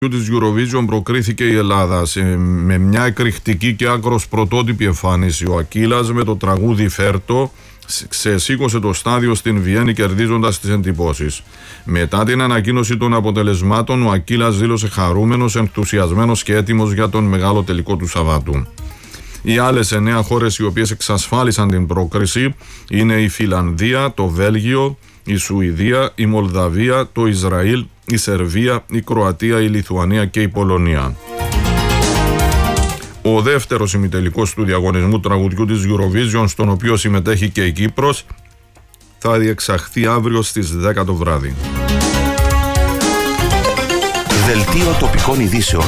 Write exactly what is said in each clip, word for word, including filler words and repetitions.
της Eurovision προκρίθηκε η Ελλάδα σε, με μια εκρηκτική και άκρος πρωτότυπη εμφάνιση. Ο Ακύλας με το τραγούδι Φέρτο ξεσήκωσε το στάδιο στην Βιέννη κερδίζοντας τις εντυπώσεις. Μετά την ανακοίνωση των αποτελεσμάτων, ο Ακύλας δήλωσε χαρούμενος, ενθουσιασμένος και έτοιμος για τον μεγάλο τελικό του Σαββάτου. Οι άλλες εννέα χώρες οι οποίες εξασφάλισαν την πρόκριση είναι η Φιλανδία, το Βέλγιο, η Σουηδία, η Μολδαβία, το Ισραήλ, η Σερβία, η Κροατία, η Λιθουανία και η Πολωνία. Ο δεύτερος ημιτελικός του διαγωνισμού τραγουδιού της Eurovision, στον οποίο συμμετέχει και η Κύπρος, θα διεξαχθεί αύριο στις δέκα το βράδυ. Δελτίο τοπικών ειδήσεων.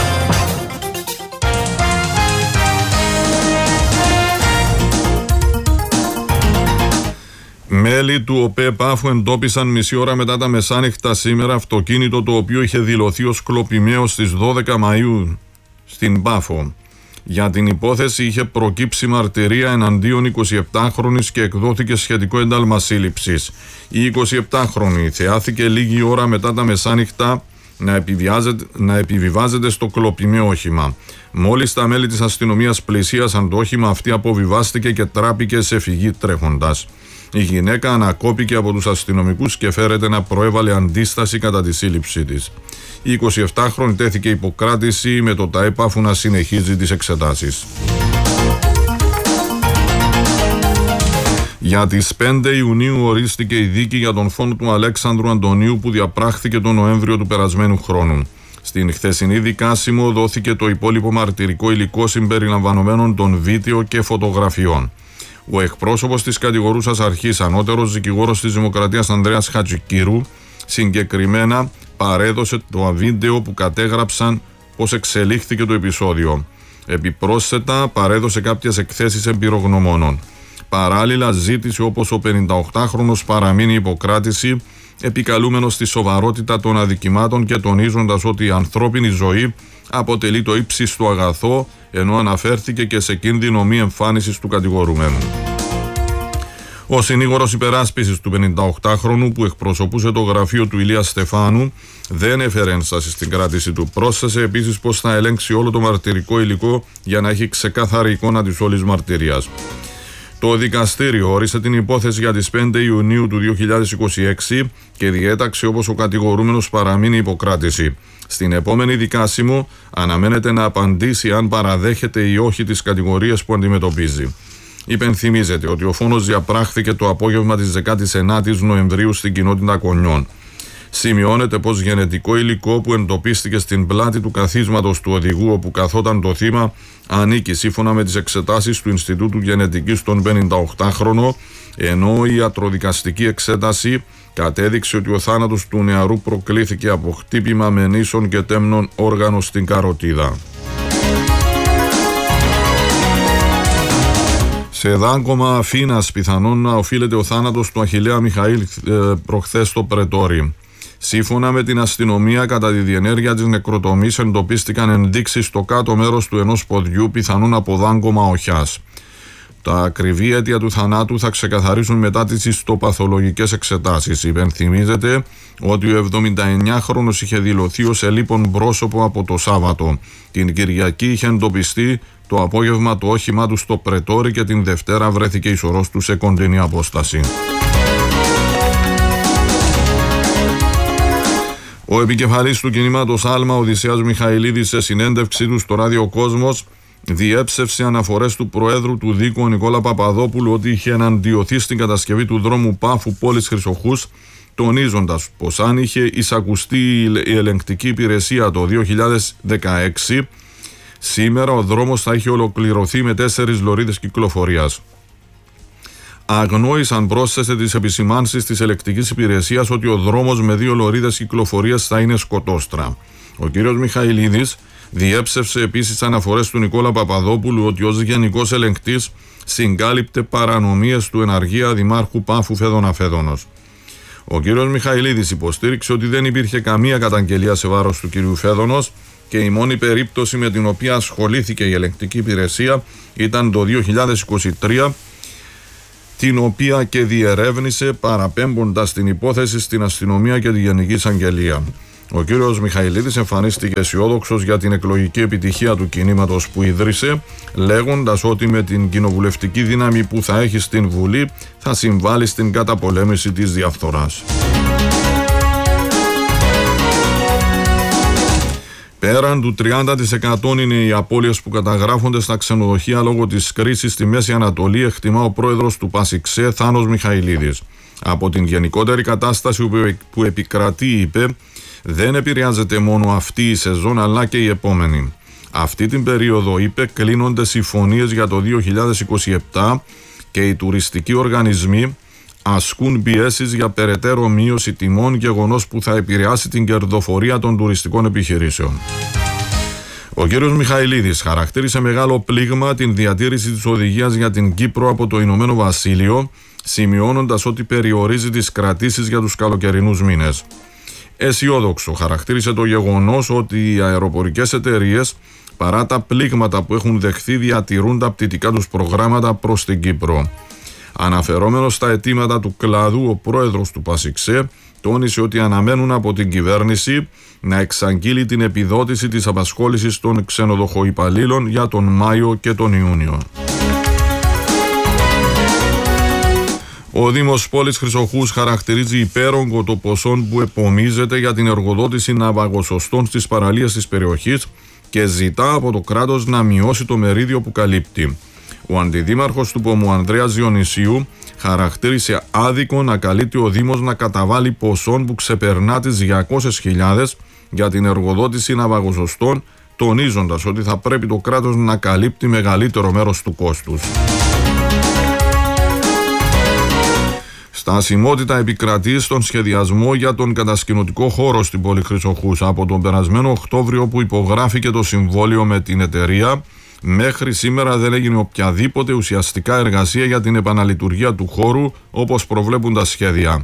Μέλη του ΟΠΕ Πάφου εντόπισαν μισή ώρα μετά τα μεσάνυχτα σήμερα αυτοκίνητο το οποίο είχε δηλωθεί ως κλοπημαίο στις δώδεκα Μαΐου στην Πάφο. Για την υπόθεση είχε προκύψει μαρτυρία εναντίον εικοσιεπτάχρονης και εκδόθηκε σχετικό ένταλμα σύλληψης. Η εικοσιεπτάχρονη θεάθηκε λίγη ώρα μετά τα μεσάνυχτα να, να επιβιβάζεται στο κλοπημαίο όχημα. Μόλις τα μέλη της αστυνομίας πλησίασαν το όχημα, αυτή αποβιβάστηκε και τράπηκε σε φυγή τρέχοντας. Η γυναίκα ανακόπηκε από τους αστυνομικούς και φέρεται να προέβαλε αντίσταση κατά τη σύλληψή της. Η εικοσιεπτάχρονη τέθηκε υποκράτηση με το ΤΑΕ Πάφου να συνεχίζει τις εξετάσεις. Για τις πέντε Ιουνίου ορίστηκε η δίκη για τον φόνο του Αλέξανδρου Αντωνίου που διαπράχθηκε τον Νοέμβριο του περασμένου χρόνου. Στην χθεσινή δικάσιμο δόθηκε το υπόλοιπο μαρτυρικό υλικό συμπεριλαμβανομένων των βίντεο και φωτογραφιών. Ο εκπρόσωπος της κατηγορούσας αρχής, ανώτερος δικηγόρος της Δημοκρατίας Ανδρέας Χατζικύρου, συγκεκριμένα παρέδωσε το βίντεο που κατέγραψαν πώς εξελίχθηκε το επεισόδιο. Επιπρόσθετα παρέδωσε κάποιες εκθέσεις εμπειρογνωμόνων. Παράλληλα ζήτησε όπως ο πενηνταοκτάχρονος παραμείνει υποκράτηση, επικαλούμενος τη σοβαρότητα των αδικημάτων και τονίζοντας ότι η ανθρώπινη ζωή αποτελεί το ύψιστο αγαθό, ενώ αναφέρθηκε και σε κίνδυνο μη εμφάνισης του κατηγορουμένου. Ο συνήγορος υπεράσπισης του πενηνταοκτάχρονου που εκπροσωπούσε το γραφείο του Ηλία Στεφάνου δεν έφερε ένσταση στην κράτηση του. Πρόσθεσε επίσης πως θα ελέγξει όλο το μαρτυρικό υλικό για να έχει ξεκάθαρη εικόνα της όλης μαρτυρίας. Το δικαστήριο όρισε την υπόθεση για τις πέντε Ιουνίου του δύο χιλιάδες είκοσι έξι και διέταξε όπως ο κατηγορούμενος παραμείνει υποκράτηση. Στην επόμενη δικάσιμο αναμένεται να απαντήσει αν παραδέχεται ή όχι τις κατηγορίες που αντιμετωπίζει. Υπενθυμίζεται ότι ο φόνος διαπράχθηκε το απόγευμα της δεκάτης ενάτης Νοεμβρίου στην κοινότητα Κονιών. Σημειώνεται πως γενετικό υλικό που εντοπίστηκε στην πλάτη του καθίσματος του οδηγού όπου καθόταν το θύμα ανήκει σύμφωνα με τις εξετάσεις του Ινστιτούτου Γενετικής στον πενηνταοκτάχρονο, ενώ η ιατροδικαστική εξέταση κατέδειξε ότι ο θάνατος του νεαρού προκλήθηκε από χτύπημα μενήσων και τέμνων όργανο στην καροτίδα. Σε δάγκωμα Αφήνας πιθανόν να οφείλεται ο θάνατος του Αχιλλέα Μιχαήλ ε, προχθές στο Πρετόρι. Σύμφωνα με την αστυνομία, κατά τη διενέργεια της νεκροτομής εντοπίστηκαν ενδείξεις στο κάτω μέρος του ενός ποδιού, πιθανόν από δάγκωμα οχιάς. Τα ακριβή αίτια του θανάτου θα ξεκαθαρίσουν μετά τις ιστοπαθολογικές εξετάσεις. Υπενθυμίζεται ότι ο εβδομηνταεννιάχρονος είχε δηλωθεί ως ελείπον πρόσωπο από το Σάββατο. Την Κυριακή είχε εντοπιστεί το απόγευμα το όχημά του στο Πρετόρι και την Δευτέρα βρέθηκε η σωρός του σε κοντινή απόσταση. Ο επικεφαλής του κινήματος Άλμα, Οδυσσέας Μιχαηλίδης, σε συνέντευξή του στο Ράδιο Κόσμος, διέψευσε αναφορές του Προέδρου του Δίκου Νικόλα Παπαδόπουλου ότι είχε εναντιωθεί στην κατασκευή του δρόμου Πάφου πόλης Χρυσοχούς, τονίζοντας πως αν είχε εισακουστεί η ελεγκτική υπηρεσία το δύο χιλιάδες δεκαέξι, σήμερα ο δρόμος θα είχε ολοκληρωθεί με τέσσερις λωρίδες κυκλοφορίας. Αγνόησαν, πρόσθεσε, τις επισημάνσεις της ελεγκτικής υπηρεσίας ότι ο δρόμος με δύο λωρίδες κυκλοφορίας θα είναι σκοτόστρα. Ο κ. Μιχαηλίδης διέψευσε επίσης αναφορές του Νικόλα Παπαδόπουλου ότι ως γενικός ελεγκτής συγκάλυπτε παρανομίες του εναργία Δημάρχου Πάφου Φέδωνα Φέδωνος. Ο κ. Μιχαηλίδης υποστήριξε ότι δεν υπήρχε καμία καταγγελία σε βάρος του κ. Φέδωνος και η μόνη περίπτωση με την οποία ασχολήθηκε η ελεγκτική υπηρεσία ήταν το δύο χιλιάδες είκοσι τρία, την οποία και διερεύνησε παραπέμποντας την υπόθεση στην αστυνομία και τη Γενική Εισαγγελία. Ο κύριος Μιχαηλίδης εμφανίστηκε αισιόδοξος για την εκλογική επιτυχία του κινήματος που ίδρυσε, λέγοντας ότι με την κοινοβουλευτική δύναμη που θα έχει στην Βουλή θα συμβάλλει στην καταπολέμηση της διαφθοράς. Πέραν του τριάντα τοις εκατό είναι οι απώλειες που καταγράφονται στα ξενοδοχεία λόγω της κρίσης στη Μέση Ανατολή, εκτιμά ο πρόεδρος του ΠΑΣΙΞΕ, Θάνος Μιχαηλίδης. Από την γενικότερη κατάσταση που επικρατεί, είπε, δεν επηρεάζεται μόνο αυτή η σεζόν αλλά και η επόμενη. Αυτή την περίοδο, είπε, κλείνονται συμφωνίες για το δύο χιλιάδες είκοσι επτά και οι τουριστικοί οργανισμοί ασκούν πιέσεις για περαιτέρω μείωση τιμών, γεγονός που θα επηρεάσει την κερδοφορία των τουριστικών επιχειρήσεων. Ο κύριος Μιχαηλίδης χαρακτήρισε μεγάλο πλήγμα την διατήρηση της οδηγίας για την Κύπρο από το Ηνωμένο Βασίλειο, σημειώνοντας ότι περιορίζει τις κρατήσεις για τους καλοκαιρινούς μήνες. Αισιόδοξο χαρακτήρισε το γεγονός ότι οι αεροπορικές εταιρείες, παρά τα πλήγματα που έχουν δεχθεί, διατηρούν τα πτυτικά τους προγράμματα προς την Κύπρο. Αναφερόμενος στα αιτήματα του κλάδου, ο πρόεδρος του ΠΑΣΙΞΕ τόνισε ότι αναμένουν από την κυβέρνηση να εξαγγείλει την επιδότηση της απασχόλησης των ξενοδοχοϊπαλλήλων για τον Μάιο και τον Ιούνιο. Ο Δήμος Πόλης Χρυσοχούς χαρακτηρίζει υπέρογκο το ποσό που επομίζεται για την εργοδότηση ναυαγοσωστών στις παραλίες της περιοχής και ζητά από το κράτος να μειώσει το μερίδιο που καλύπτει. Ο αντιδήμαρχος του Πομού, Ανδρέας Διονυσίου, χαρακτήρισε άδικο να καλείται ο Δήμος να καταβάλει ποσόν που ξεπερνά τις διακόσιες χιλιάδες για την εργοδότηση ναυαγοσωστών, τονίζοντας ότι θα πρέπει το κράτος να καλύπτει μεγαλύτερο μέρος του κόστους. Στασιμότητα επικρατεί στον σχεδιασμό για τον κατασκηνωτικό χώρο στην πόλη Χρυσοχούς. Από τον περασμένο Οκτώβριο που υπογράφηκε το συμβόλαιο με την εταιρεία, μέχρι σήμερα δεν έγινε οποιαδήποτε ουσιαστικά εργασία για την επαναλειτουργία του χώρου όπως προβλέπουν τα σχέδια.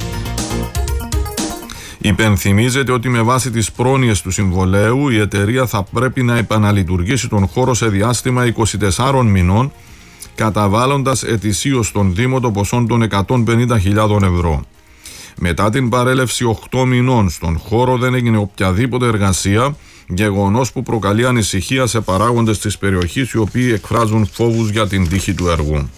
Υπενθυμίζεται ότι με βάση τις πρόνοιες του συμβολέου η εταιρεία θα πρέπει να επαναλειτουργήσει τον χώρο σε διάστημα είκοσι τεσσάρων μηνών, καταβάλλοντας ετησίως στον Δήμο το ποσό των εκατόν πενήντα χιλιάδων ευρώ. Μετά την παρέλευση οκτώ μηνών στον χώρο δεν έγινε οποιαδήποτε εργασία, γεγονός που προκαλεί ανησυχία σε παράγοντες της περιοχής, οι οποίοι εκφράζουν φόβους για την τύχη του έργου.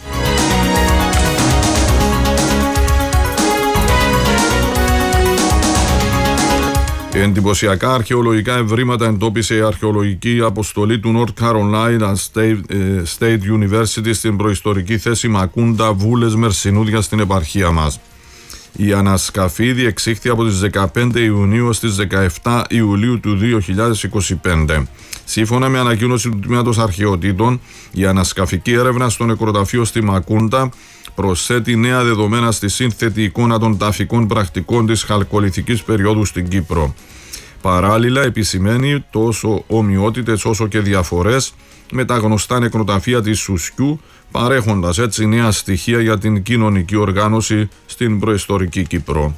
Εντυπωσιακά αρχαιολογικά ευρήματα εντόπισε η αρχαιολογική αποστολή του North Carolina State, State University στην προϊστορική θέση Μακούντα, Βούλες Μερσινούδια στην επαρχία μας. Η ανασκαφή διεξήχθη από τις δεκαπέντε Ιουνίου στις δεκαεπτά Ιουλίου του δύο χιλιάδες είκοσι πέντε. Σύμφωνα με ανακοίνωση του Τμήματος Αρχαιοτήτων, η ανασκαφική έρευνα στο νεκροταφείο στη Μακούντα προσθέτει νέα δεδομένα στη σύνθετη εικόνα των ταφικών πρακτικών της χαλκολιθικής περίοδου στην Κύπρο. Παράλληλα, επισημαίνει τόσο ομοιότητες όσο και διαφορές με τα γνωστά νεκροταφεία της Σουσκιού, παρέχοντας έτσι νέα στοιχεία για την κοινωνική οργάνωση στην προϊστορική Κύπρο.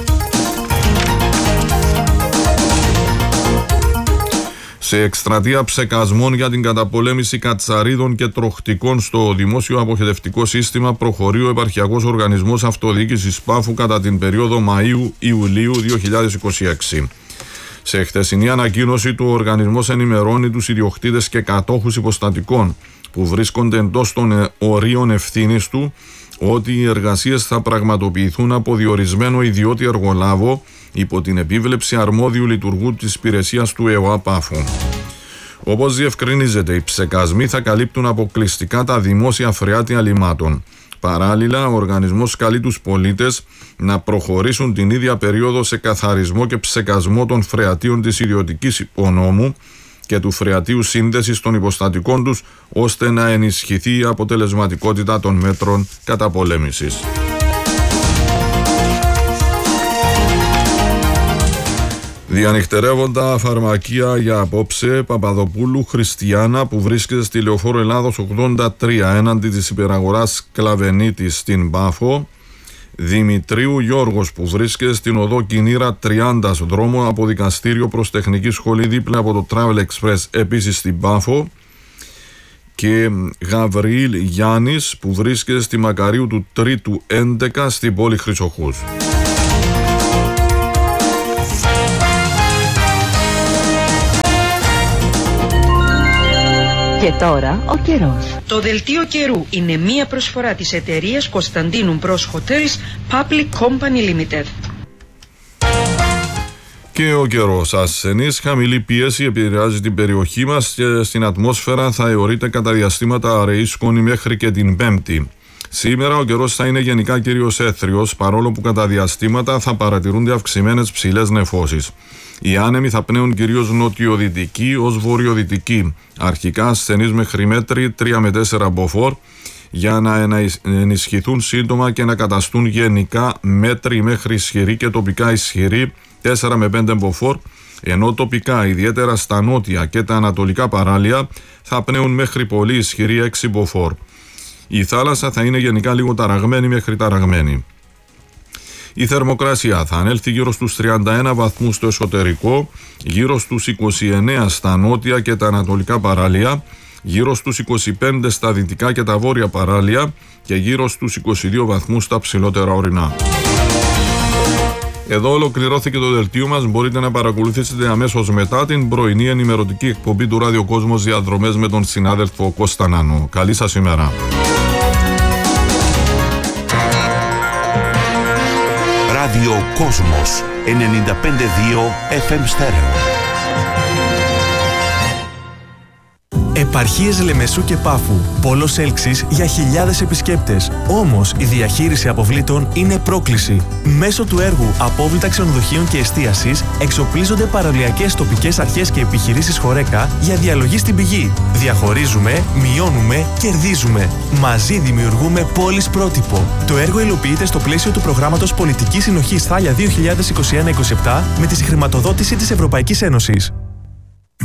Σε εκστρατεία ψεκασμών για την καταπολέμηση κατσαρίδων και τροχτικών στο δημόσιο αποχετευτικό σύστημα προχωρεί ο Επαρχιακός Οργανισμός Αυτοδιοίκησης Πάφου κατά την περίοδο Μαΐου-Ιουλίου δύο χιλιάδες είκοσι έξι. Σε χθεσινή ανακοίνωση του, ο οργανισμός ενημερώνει τους ιδιοκτήτες και κατόχους υποστατικών που βρίσκονται εντός των ορίων ευθύνης του ότι οι εργασίες θα πραγματοποιηθούν από διορισμένο ιδιώτη εργολάβο υπό την επίβλεψη αρμόδιου λειτουργού της υπηρεσίας του ΕΟΑ Πάφου. Όπως διευκρινίζεται, οι ψεκασμοί θα καλύπτουν αποκλειστικά τα δημόσια φρεάτια λιμάτων. Παράλληλα, ο οργανισμός καλεί τους πολίτες να προχωρήσουν την ίδια περίοδο σε καθαρισμό και ψεκασμό των φρεατίων της ιδιωτικής υπονόμου και του φρεατίου σύνδεσης των υποστατικών τους, ώστε να ενισχυθεί η αποτελεσματικότητα των μέτρων καταπολέμησης. Διανυχτερεύοντα φαρμακεία για απόψε, Παπαδοπούλου Χριστιανά που βρίσκεται στη Λεωφόρο Ελλάδος ογδόντα τρία έναντι της υπεραγοράς Κλαβενίτης στην Πάφο, Δημητρίου Γιώργος που βρίσκεται στην οδό Κινήρα τριάντα δρόμο από δικαστήριο προς τεχνική σχολή δίπλα από το Travel Express επίσης στην Πάφο, και Γαβριήλ Γιάννης που βρίσκεται στη Μακαρίου του Τρίτου έντεκα στην πόλη Χρυσοχούς. Και τώρα ο καιρός. Το δελτίο καιρού είναι μία προσφορά της εταιρείας Κωνσταντίνου Μπρος Hotels Public Company Limited. Και ο καιρός. Ασθενής, χαμηλή πίεση επηρεάζει την περιοχή μας και στην ατμόσφαιρα θα αιωρείται κατά διαστήματα αραιή σκόνη μέχρι και την Πέμπτη. Σήμερα ο καιρός θα είναι γενικά κυρίως έθριος, παρόλο που κατά διαστήματα θα παρατηρούνται αυξημένες ψηλές νεφώσεις. Οι άνεμοι θα πνέουν κυρίως νοτιοδυτικοί ως βορειοδυτικοί. Αρχικά ασθενείς μέχρι μέτρη τρία με τέσσερα μποφόρ, για να ενισχυθούν σύντομα και να καταστούν γενικά μέτρη μέχρι ισχυρή και τοπικά ισχυρή τέσσερα με πέντε μποφόρ, ενώ τοπικά, ιδιαίτερα στα νότια και τα ανατολικά παράλια, θα πνέουν μέχρι πολύ ισχυρή έξι μποφόρ. Η θάλασσα θα είναι γενικά λίγο ταραγμένη μέχρι ταραγμένη. Η θερμοκρασία θα ανέλθει γύρω στους τριάντα ένα βαθμούς στο εσωτερικό, γύρω στους είκοσι εννέα στα νότια και τα ανατολικά παράλια, γύρω στους είκοσι πέντε στα δυτικά και τα βόρεια παράλια και γύρω στους είκοσι δύο βαθμούς στα ψηλότερα ορεινά. Εδώ ολοκληρώθηκε το δελτίο μας. Μπορείτε να παρακολουθήσετε αμέσως μετά την πρωινή ενημερωτική εκπομπή του Ραδιοκόσμος Διαδρομές με τον συνάδελφο Κώστα Νάνο. Καλή σας ημέρα. Ραδιοκόσμος ενενήντα πέντε δύο εφ εμ Στέρεο. Επαρχίες Λεμεσού και Πάφου. Πόλος έλξης για χιλιάδες επισκέπτες. Όμως η διαχείριση αποβλήτων είναι πρόκληση. Μέσω του έργου Απόβλητα Ξενοδοχείων και Εστίασης εξοπλίζονται παραλιακές τοπικές αρχές και επιχειρήσεις Χορέκα για διαλογή στην πηγή. Διαχωρίζουμε, μειώνουμε, κερδίζουμε. Μαζί δημιουργούμε πόλεις πρότυπο. Το έργο υλοποιείται στο πλαίσιο του προγράμματος Πολιτικής Συνοχής Θάλια δύο χιλιάδες είκοσι ένα είκοσι επτά με τη συγχρηματοδότηση της Ευρωπαϊκής Ένωσης.